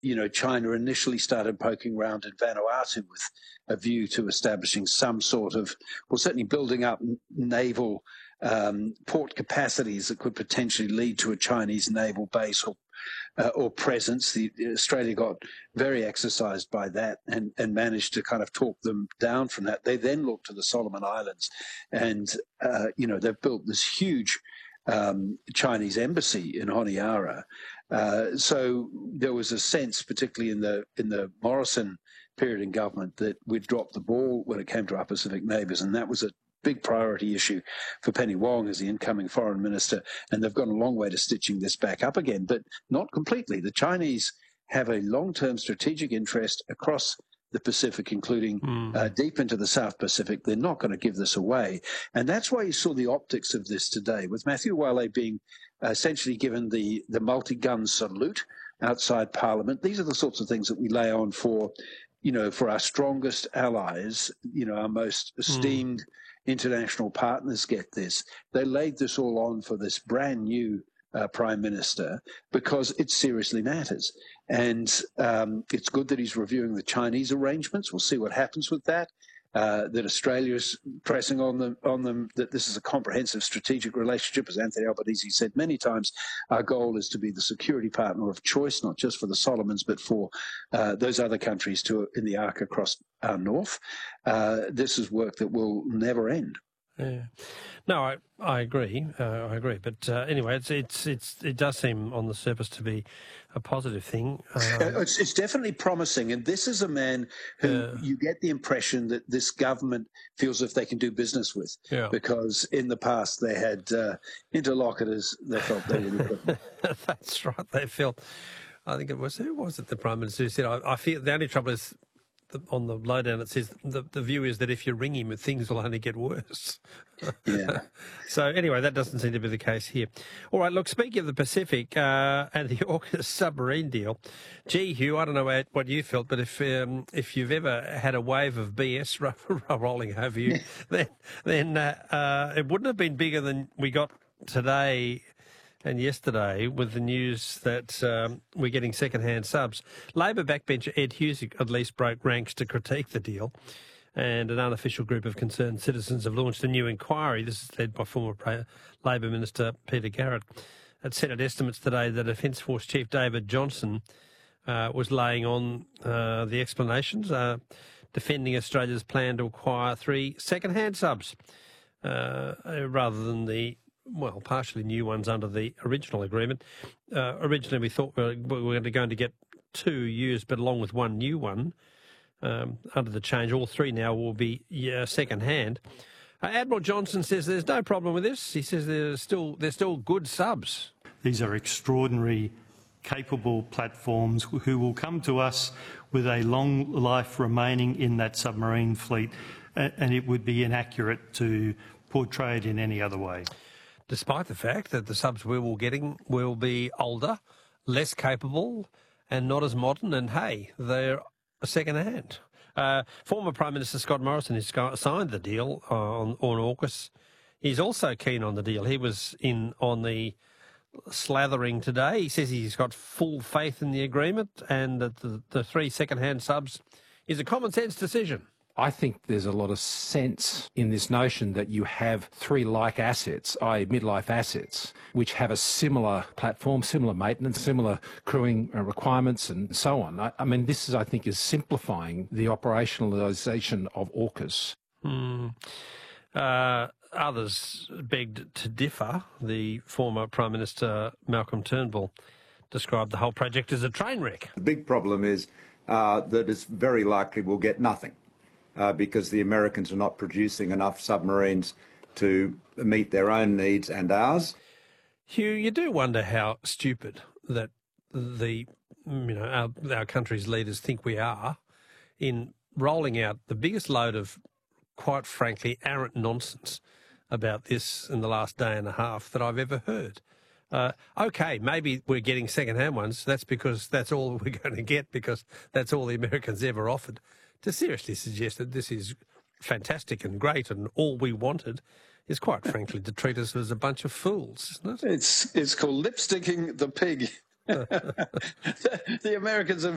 China initially started poking around in Vanuatu with a view to establishing some sort of, well, certainly building up naval port capacities that could potentially lead to a Chinese naval base or presence. Australia got very exercised by that and managed to kind of talk them down from that. They then looked to the Solomon Islands, and they've built this huge Chinese embassy in Honiara. So there was a sense, particularly in the Morrison period in government, that we'd dropped the ball when it came to our Pacific neighbours, and that was a big priority issue for Penny Wong as the incoming foreign minister, and they've gone a long way to stitching this back up again, but not completely. The Chinese have a long-term strategic interest across the Pacific, including deep into the South Pacific. They're not going to give this away. And that's why you saw the optics of this today, with Matthew Wale being essentially given the multi-gun salute outside Parliament. These are the sorts of things that we lay on for our strongest allies, our most esteemed international partners get this. They laid this all on for this brand new Prime Minister because it seriously matters. And it's good that he's reviewing the Chinese arrangements. We'll see what happens with that. That Australia is pressing on them that this is a comprehensive strategic relationship. As Anthony Albanese said many times, our goal is to be the security partner of choice, not just for the Solomons, but for those other countries in the arc across our north. This is work that will never end. Yeah. No, I agree. But anyway, it does seem on the surface to be a positive thing. It's definitely promising. And this is a man who you get the impression that this government feels if they can do business with. Yeah. Because in the past they had interlocutors they felt they really couldn't. That's right. They felt, I think it was, who was it, the Prime Minister who said, I feel the only trouble is, on the lowdown, it says the view is that if you ring him, things will only get worse. Yeah. So anyway, that doesn't seem to be the case here. All right, look, speaking of the Pacific and the AUKUS submarine deal, gee, Hugh, I don't know what you felt, but if you've ever had a wave of BS rolling over you, then it wouldn't have been bigger than we got today and yesterday with the news that we're getting second-hand subs. Labor backbencher Ed Hughes at least broke ranks to critique the deal, and an unofficial group of concerned citizens have launched a new inquiry. This is led by former Labor Minister Peter Garrett. At Senate estimates today, the Defence Force Chief David Johnson was laying on the explanations, defending Australia's plan to acquire 3 second-hand subs rather than the partially new ones under the original agreement. Originally, we thought we were going to get 2 used, but along with 1 new one under the change, all 3 now will be second-hand. Admiral Johnson says there's no problem with this. He says they're still good subs. These are extraordinary, capable platforms who will come to us with a long life remaining in that submarine fleet, and it would be inaccurate to portray it in any other way. Despite the fact that the subs we will getting will be older, less capable, and not as modern, and hey, they're second-hand. Former Prime Minister Scott Morrison has signed the deal on AUKUS. He's also keen on the deal. He was in on the slathering today. He says he's got full faith in the agreement and that the 3 second-hand subs is a common-sense decision. I think there's a lot of sense in this notion that you have 3 like assets, i.e. midlife assets, which have a similar platform, similar maintenance, similar crewing requirements and so on. I mean, this is, I think, is simplifying the operationalisation of AUKUS. Others begged to differ. The former Prime Minister Malcolm Turnbull described the whole project as a train wreck. The big problem is that it's very likely we'll get nothing. Because the Americans are not producing enough submarines to meet their own needs and ours. Hugh, you do wonder how stupid that our country's leaders think we are in rolling out the biggest load of, quite frankly, arrant nonsense about this in the last day and a half that I've ever heard. OK, maybe we're getting second-hand ones. That's because that's all we're going to get because that's all the Americans ever offered. To seriously suggest that this is fantastic and great and all we wanted is quite frankly to treat us as a bunch of fools, isn't it? It's called lipsticking the pig. The Americans are